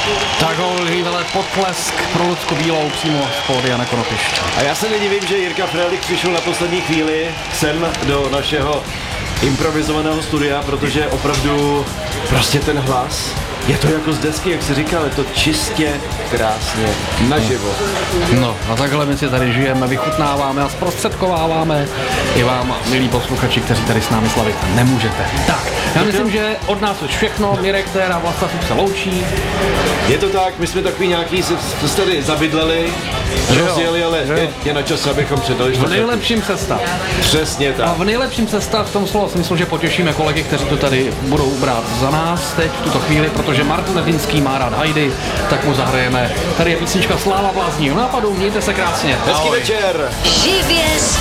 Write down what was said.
Tak ho velet potlesk pro Lucku Bílou přímo z pódia na Konopišti. A já se nedivím, že Jirka Frelik přišel na poslední chvíli sem do našeho improvizovaného studia, protože opravdu prostě ten hlas, je to jako z desky, jak si říkal, je to čistě krásně naživo. No a takhle my si tady žijeme, vychutnáváme a zprostředkováváme i vám, milí posluchači, kteří tady s námi slavit nemůžete. Tak, já myslím, že od nás už všechno, Mirek Téra, Vlasta se loučí. Je to tak, my jsme takový nějaký, se tady zabydleli, rozjeli, ale je na čas, abychom předali. V nejlepším sestav. Přesně tak. A v nejlepším sestav v tom slova smyslu, že potěšíme kolegy, kteří to tady budou brát za nás teď v tuto chvíli, protože Martin Letinský má rád Heidi, tak mu zahrajeme. Tady je písnička Sláva blázního nápadu, mějte se krásně. Hezký večer. Živě